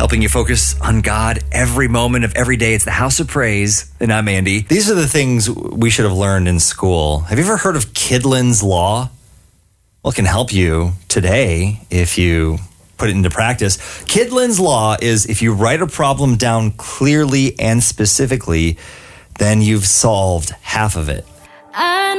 helping you focus on God every moment of every day. It's the House of Praise, and I'm Andy. These are the things we should have learned in school. Have you ever heard of Kydland's Law? Well, it can help you today if you put it into practice. Kydland's Law is if you write a problem down clearly and specifically, then you've solved half of it.